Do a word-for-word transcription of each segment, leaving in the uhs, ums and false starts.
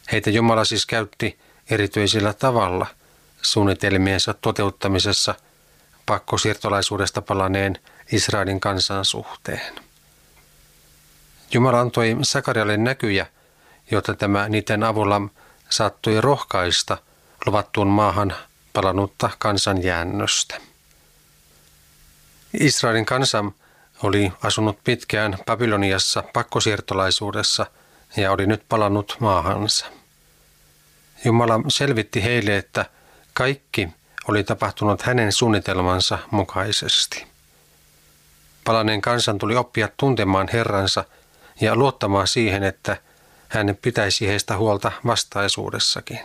Heitä Jumala siis käytti erityisellä tavalla suunnitelmiensa toteuttamisessa pakkosiirtolaisuudesta palaneen Israelin kansan suhteen. Jumala antoi Sakarialle näkyjä, jotta tämä niiden avulla saattoi rohkaista luvattuun maahan palannutta kansan jäännöstä. Israelin kansa oli asunut pitkään Babyloniassa pakkosiirtolaisuudessa ja oli nyt palannut maahansa. Jumala selvitti heille, että kaikki oli tapahtunut hänen suunnitelmansa mukaisesti. Palanneen kansan tuli oppia tuntemaan Herransa ja luottamaan siihen, että hän pitäisi heistä huolta vastaisuudessakin.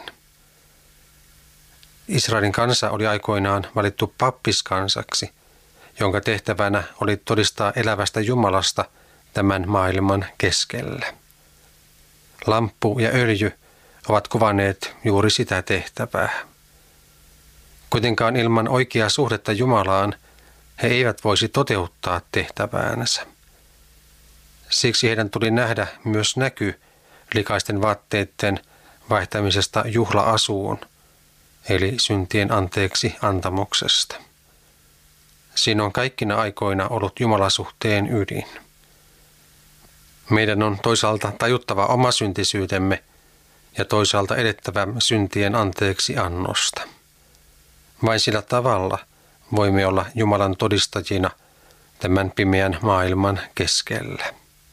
Israelin kansa oli aikoinaan valittu pappiskansaksi, jonka tehtävänä oli todistaa elävästä Jumalasta tämän maailman keskellä. Lamppu ja öljy ovat kuvanneet juuri sitä tehtävää. Kuitenkaan ilman oikeaa suhdetta Jumalaan he eivät voisi toteuttaa tehtäväänsä. Siksi heidän tuli nähdä myös näky likaisten vaatteiden vaihtamisesta juhla-asuun, eli syntien anteeksi antamuksesta. Siinä on kaikkina aikoina ollut Jumalasuhteen ydin. Meidän on toisaalta tajuttava oma syntisyytemme ja toisaalta edettävä syntien anteeksi annosta. Vain sillä tavalla voimme olla Jumalan todistajina tämän pimeän maailman keskellä.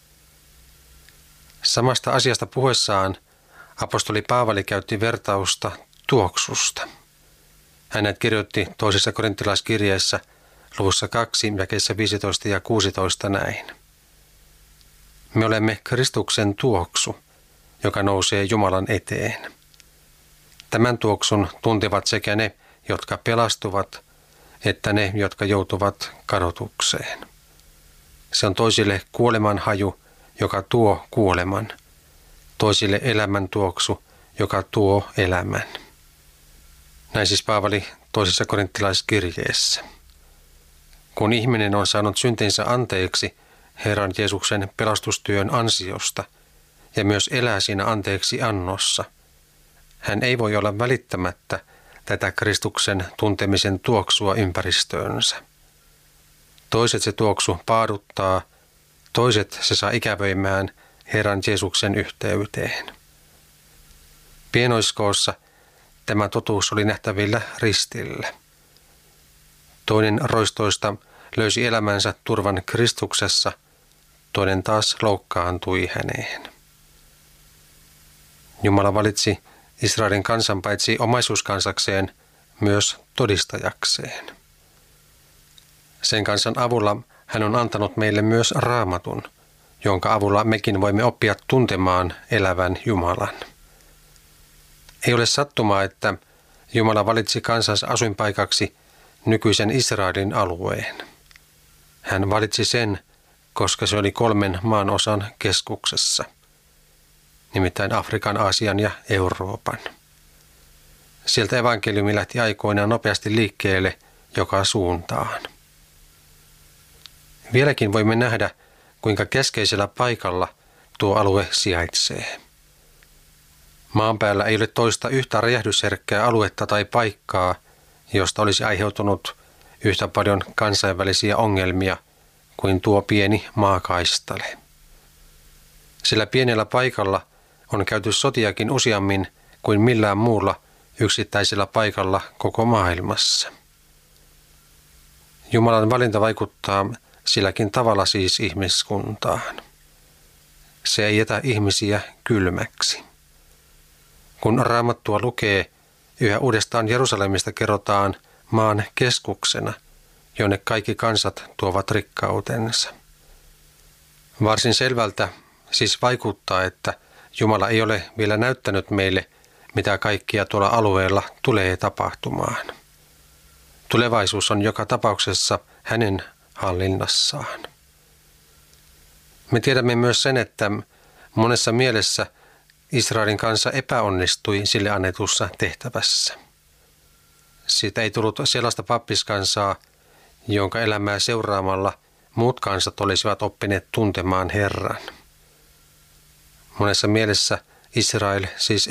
Samasta asiasta puhuessaan apostoli Paavali käytti vertausta tuoksusta. Hänet kirjoitti toisessa korintilaiskirjeessä luvussa kaksi, jakeissa viisitoista ja kuusitoista näin. Me olemme Kristuksen tuoksu, joka nousee Jumalan eteen. Tämän tuoksun tuntevat sekä ne, jotka pelastuvat, että ne, jotka joutuvat kadotukseen. Se on toisille kuoleman haju, joka tuo kuoleman, toisille elämän tuoksu, joka tuo elämän. Näin siis Paavali toisessa korinttilaiskirjeessä. Kun ihminen on saanut syntinsä anteeksi Herran Jeesuksen pelastustyön ansiosta ja myös elää siinä anteeksi annossa, hän ei voi olla välittämättä tätä Kristuksen tuntemisen tuoksua ympäristöönsä. Toiset se tuoksu paaduttaa, toiset se saa ikävöimään Herran Jeesuksen yhteyteen. Pienoiskoossa tämä totuus oli nähtävillä ristillä. Toinen roistoista löysi elämänsä turvan Kristuksessa, toinen taas loukkaantui häneen. Jumala valitsi Israelin kansan paitsi omaisuuskansakseen myös todistajakseen. Sen kansan avulla hän on antanut meille myös Raamatun, jonka avulla mekin voimme oppia tuntemaan elävän Jumalan. Ei ole sattumaa, että Jumala valitsi kansansa asuinpaikaksi nykyisen Israelin alueen. Hän valitsi sen, koska se oli kolmen maanosan keskuksessa, nimittäin Afrikan, Aasian ja Euroopan. Sieltä evankeliumi lähti aikoinaan nopeasti liikkeelle joka suuntaan. Vieläkin voimme nähdä, kuinka keskeisellä paikalla tuo alue sijaitsee. Maan päällä ei ole toista yhtä räjähdysherkkää aluetta tai paikkaa, josta olisi aiheutunut yhtä paljon kansainvälisiä ongelmia kuin tuo pieni maakaistale. Sillä pienellä paikalla on käyty sotiakin useammin kuin millään muulla yksittäisellä paikalla koko maailmassa. Jumalan valinta vaikuttaa silläkin tavalla siis ihmiskuntaan. Se ei jätä ihmisiä kylmäksi. Kun Raamattua lukee, yhä uudestaan Jerusalemista kerrotaan maan keskuksena, jonne kaikki kansat tuovat rikkautensa. Varsin selvältä siis vaikuttaa, että Jumala ei ole vielä näyttänyt meille, mitä kaikkia tuolla alueella tulee tapahtumaan. Tulevaisuus on joka tapauksessa hänen hallinnassaan. Me tiedämme myös sen, että monessa mielessä Israelin kansa epäonnistui sille annetussa tehtävässä. Siitä ei tullut sellaista pappiskansaa, jonka elämää seuraamalla muut kansat olisivat oppineet tuntemaan Herran. Monessa mielessä Israel siis